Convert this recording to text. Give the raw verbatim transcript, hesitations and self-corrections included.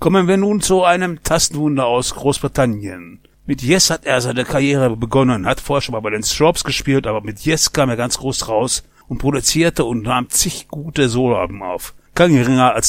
Kommen wir nun zu einem Tastenwunder aus Großbritannien. Mit Yes hat er seine Karriere begonnen, hat vorher schon mal bei den Stropes gespielt, aber mit Yes kam er ganz groß raus und produzierte und nahm zig gute Soloalben auf. Kein geringer als